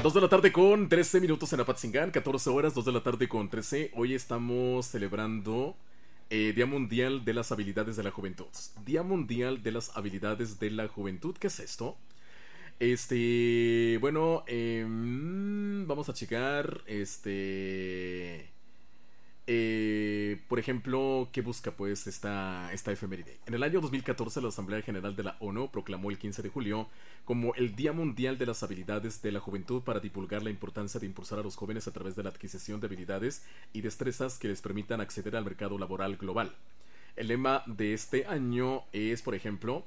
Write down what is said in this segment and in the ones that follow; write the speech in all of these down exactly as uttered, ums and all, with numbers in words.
dos de la tarde con trece minutos en Apatzingán, catorce horas, dos de la tarde con trece. Hoy estamos celebrando eh, Día Mundial de las Habilidades de la Juventud. Día Mundial de las Habilidades de la Juventud, ¿qué es esto? Este, bueno, eh, vamos a checar, este... Eh, por ejemplo, ¿qué busca pues esta, esta efeméride? En el año dos mil catorce la Asamblea General de la ONU proclamó el quince de julio como el Día Mundial de las Habilidades de la Juventud para divulgar la importancia de impulsar a los jóvenes a través de la adquisición de habilidades y destrezas que les permitan acceder al mercado laboral global. El lema de este año es, por ejemplo,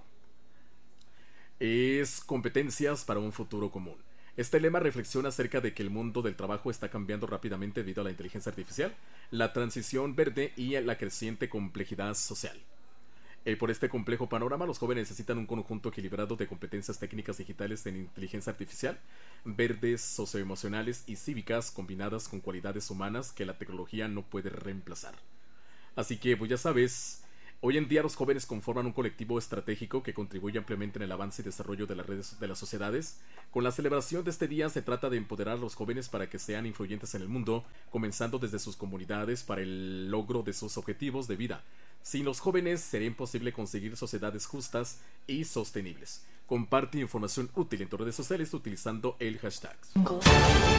es competencias para un futuro común. Este lema reflexiona acerca de que el mundo del trabajo está cambiando rápidamente debido a la inteligencia artificial, la transición verde y la creciente complejidad social. Eh, por este complejo panorama, los jóvenes necesitan un conjunto equilibrado de competencias técnicas digitales en inteligencia artificial, verdes, socioemocionales y cívicas combinadas con cualidades humanas que la tecnología no puede reemplazar. Así que, pues ya sabes... Hoy en día los jóvenes conforman un colectivo estratégico que contribuye ampliamente en el avance y desarrollo de las redes de las sociedades. Con la celebración de este día se trata de empoderar a los jóvenes para que sean influyentes en el mundo, comenzando desde sus comunidades para el logro de sus objetivos de vida. Sin los jóvenes sería imposible conseguir sociedades justas y sostenibles. Comparte información útil en tus redes sociales utilizando el hashtag.